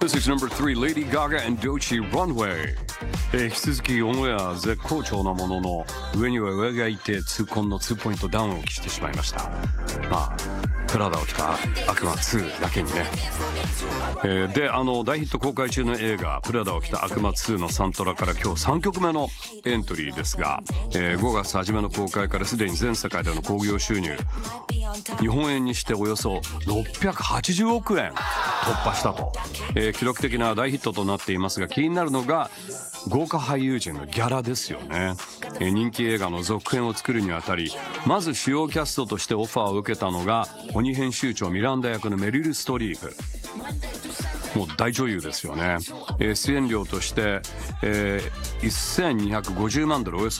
This is number 3, Lady Gaga and Doechii Runway。引き続きオンエア絶好調なものの、上には上がいて痛恨の2ポイントダウンを期してしまいました。まあプラダを着た悪魔2だけにね。で大ヒット公開中の映画プラダを着た悪魔2のサントラから今日3曲目のエントリーですが、5月初めの公開からすでに全世界での興行収入日本円にしておよそ680億円突破したと、記録的な大ヒットとなっていますが、気になるのが豪華俳優陣のギャラですよね。人気映画の続編を作るにあたり、まず主要キャストとしてオファーを受けたのが鬼編集長ミランダ役のメリル・ストリープ。もう大女優ですよね。出演料として、1250万ドルおよそ